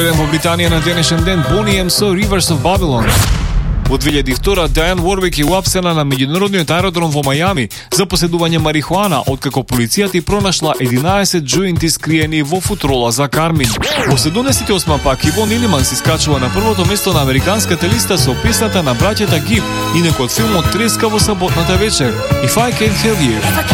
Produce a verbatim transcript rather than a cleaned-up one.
Во Британија на денешен ден Boney M со Rivers of Babylon. Во две илјади и втора Дајан Уорвик е уапсена на меѓународниот аеродром во Мајами за поседување марихуана, откако полицијата и пронашла единаесет џоинти скриени во футрола за кармин. Во седумдесет и осма пак Ивон Илиман се искачува на првото место на американската листа со песната на браќата Гиб, инак од филмот Треска во саботната вечер, If I Can't Have You.